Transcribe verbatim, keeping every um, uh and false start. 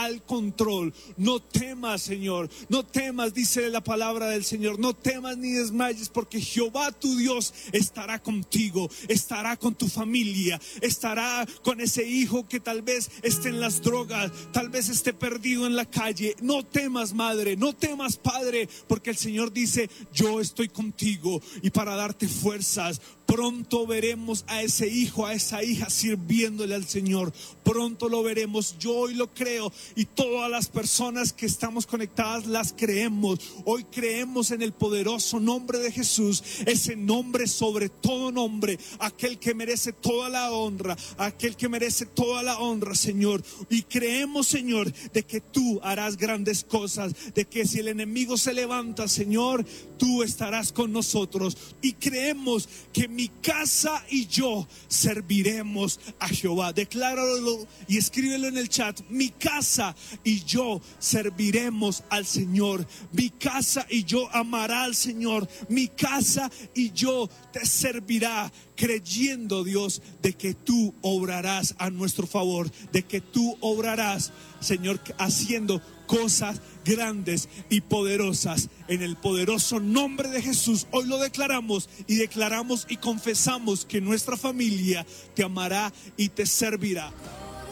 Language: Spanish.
total control. No temas, Señor, no temas, dice la palabra del Señor, no temas ni desmayes, porque Jehová tu Dios estará contigo, estará con tu familia, estará con ese hijo que tal vez esté en las drogas, tal vez esté perdido en la calle. No temas, madre, no temas, padre, porque el Señor dice: yo estoy contigo, y para darte fuerzas. Pronto veremos a ese hijo, a esa hija sirviéndole al Señor. Pronto lo veremos. Yo hoy lo creo, y todas las personas que estamos conectadas las creemos. Hoy creemos en el poderoso nombre de Jesús, ese nombre sobre todo nombre, aquel que merece toda la honra, aquel que merece toda la honra, Señor. Y creemos, Señor, de que tú harás grandes cosas, de que si el enemigo se levanta, Señor, tú estarás con nosotros. Y creemos que mi casa y yo serviremos a Jehová. Decláralo y escríbelo en el chat: mi casa y yo serviremos al Señor. Mi casa y yo amará al Señor. Mi casa y yo te servirá, creyendo, Dios, de que tú obrarás a nuestro favor, de que tú obrarás, Señor, haciendo cosas grandes y poderosas. En el poderoso nombre de Jesús, hoy lo declaramos, y declaramos y confesamos que nuestra familia te amará y te servirá.